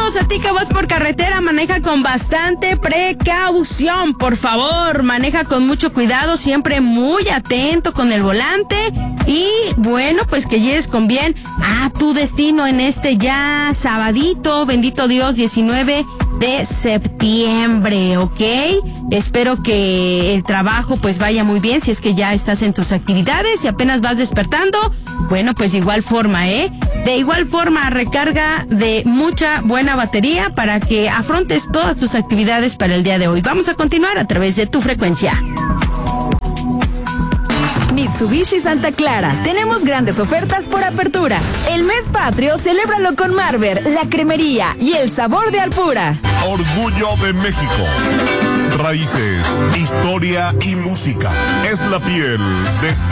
recordamos a ti que vas por carretera, maneja con bastante precaución, por favor, maneja con mucho cuidado, siempre muy atento con el volante y bueno, pues que llegues con bien a tu destino en este ya sabadito, bendito Dios, 19 de septiembre, ¿ok? Espero que el trabajo pues vaya muy bien, si es que ya estás en tus actividades y apenas vas despertando, bueno, pues de igual forma, de igual forma, recarga de mucha buena batería para que afrontes todas tus actividades para el día de hoy. Vamos a continuar a través de tu frecuencia. Mitsubishi Santa Clara. Tenemos grandes ofertas por apertura. El mes patrio, celébralo con Marver, La Cremería y el sabor de Alpura. Orgullo de México. Raíces, historia y música. Es la piel de